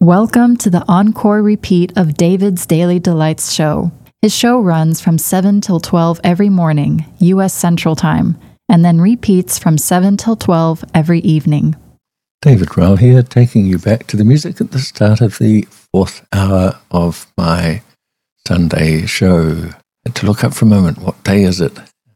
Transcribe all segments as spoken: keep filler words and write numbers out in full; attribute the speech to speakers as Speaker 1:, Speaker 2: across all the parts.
Speaker 1: Welcome to the encore repeat of David's Daily Delights show. His show runs from seven till twelve every morning, U S Central Time, and then repeats from seven till twelve every evening.
Speaker 2: David Rowell here, taking you back to the music at the start of the fourth hour of my Sunday show. To look up for a moment, what day is it?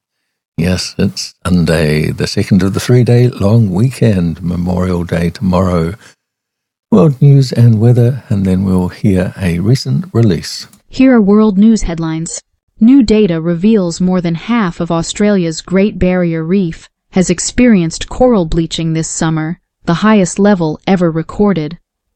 Speaker 2: Yes, it's Sunday, the second of the three-day long weekend, Memorial Day tomorrow. World news and weather, and then we'll hear a recent release.
Speaker 3: Here are world news headlines. New data reveals more than half of Australia's Great Barrier Reef has experienced coral bleaching this summer, the highest level ever recorded.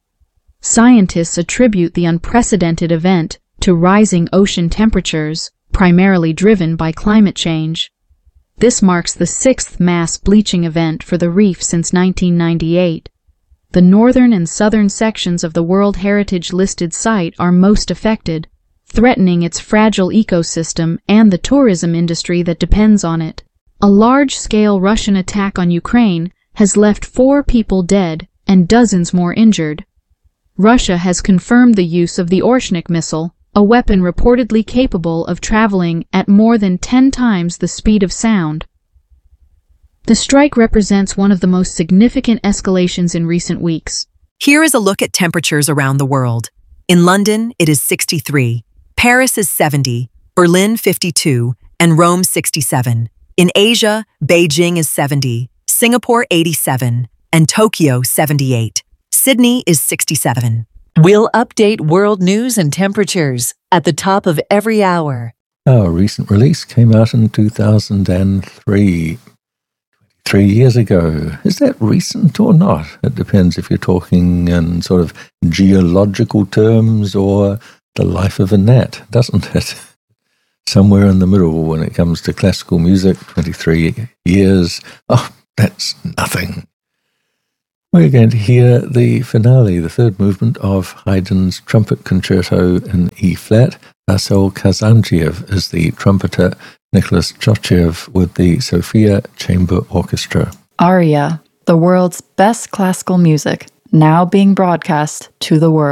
Speaker 3: Scientists attribute the unprecedented event to rising ocean temperatures, primarily driven by climate change. This marks the sixth mass bleaching event for the reef since nineteen ninety-eight. The northern and southern sections of the World Heritage-listed site are most affected, threatening its fragile ecosystem and the tourism industry that depends on it. A large-scale Russian attack on Ukraine has left four people dead and dozens more injured. Russia has confirmed the use of the Orshnik missile, a weapon reportedly capable of traveling at more than ten times the speed of sound. The strike represents one of the most significant escalations in recent weeks.
Speaker 4: Here is a look at temperatures around the world. In London, it is sixty-three, Paris is seventy, Berlin fifty-two, and Rome sixty-seven. In Asia, Beijing is seventy, Singapore eighty-seven, and Tokyo seventy-eight. Sydney is sixty-seven.
Speaker 5: We'll update world news and temperatures at the top of every hour.
Speaker 2: Our recent release came out in two thousand three. Three years ago. Is that recent or not? It depends if you're talking in sort of geological terms or the life of a gnat, doesn't it? Somewhere in the middle when it comes to classical music, twenty-three years. Oh, that's nothing. We're going to hear the finale, the third movement of Haydn's Trumpet Concerto in E-flat. Vasyl Kazantziev is the trumpeter, Nicholas Chochev with the Sofia Chamber Orchestra.
Speaker 1: Aria, the world's best classical music, now being broadcast to the world.